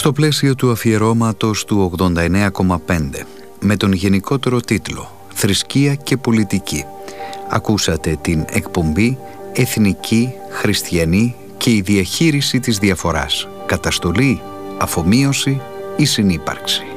Στο πλαίσιο του αφιερώματος του 89,5 με τον γενικότερο τίτλο «Θρησκεία και πολιτική» ακούσατε την εκπομπή «Εθνική, Χριστιανή και η διαχείριση της διαφοράς, καταστολή, αφομοίωση ή συνύπαρξη».